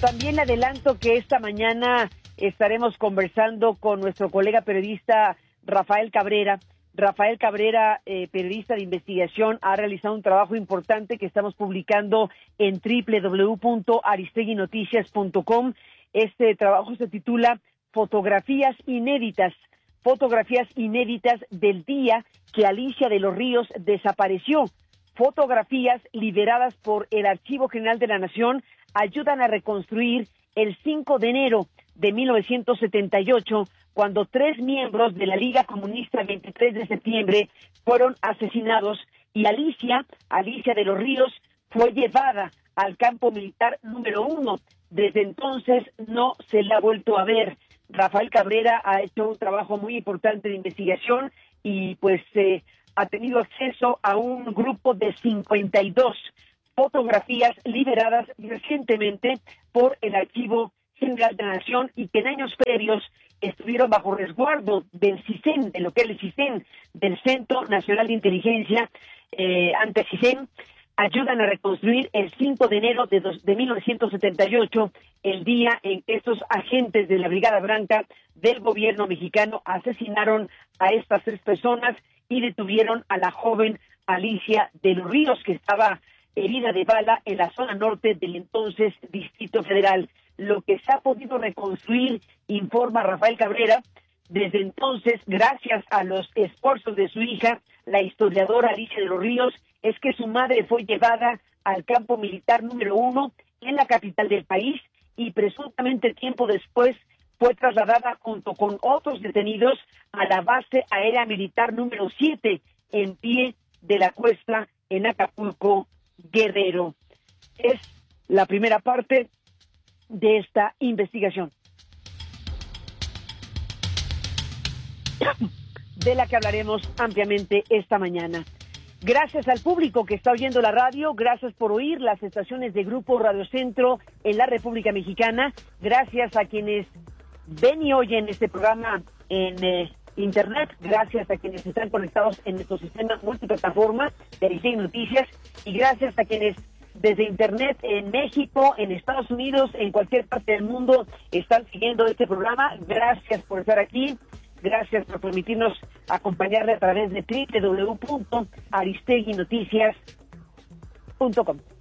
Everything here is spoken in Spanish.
también le adelanto que esta mañana estaremos conversando con nuestro colega periodista Rafael Cabrera. Rafael Cabrera, periodista de investigación, ha realizado un trabajo importante que estamos publicando en www.aristeguinoticias.com. Este trabajo se titula Fotografías inéditas del día que Alicia de los Ríos desapareció. Fotografías liberadas por el Archivo General de la Nación ayudan a reconstruir el 5 de enero de 1978, cuando 3 miembros de la Liga Comunista 23 de septiembre fueron asesinados y Alicia de los Ríos fue llevada al campo militar número 1. Desde entonces no se la ha vuelto a ver. Rafael Cabrera ha hecho un trabajo muy importante de investigación y pues ha tenido acceso a un grupo de 52 fotografías liberadas recientemente por el Archivo General de la Nación y que en años previos estuvieron bajo resguardo del CISEN, de lo que es el CISEN, del Centro Nacional de Inteligencia, ante CISEN, ayudan a reconstruir el 5 de enero de 1978, el día en que estos agentes de la Brigada Blanca del gobierno mexicano asesinaron a estas 3 personas y detuvieron a la joven Alicia de los Ríos, que estaba herida de bala en la zona norte del entonces Distrito Federal. Lo que se ha podido reconstruir, informa Rafael Cabrera, desde entonces, gracias a los esfuerzos de su hija, la historiadora Alicia de los Ríos, es que su madre fue llevada al campo militar número 1 en la capital del país y presuntamente tiempo después fue trasladada junto con otros detenidos a la base aérea militar número 7 en Pie de la Cuesta en Acapulco, Guerrero. Es la primera parte de esta investigación, de la que hablaremos ampliamente esta mañana. Gracias al público que está oyendo la radio, gracias por oír las estaciones de Grupo Radio Centro en la República Mexicana, gracias a quienes ven y oyen este programa en Internet, gracias a quienes están conectados en nuestro sistema multiplataforma de Aristegui Noticias y gracias a quienes desde Internet en México, en Estados Unidos, en cualquier parte del mundo están siguiendo este programa. Gracias por estar aquí. Gracias por permitirnos acompañarle a través de www.aristeguinoticias.com.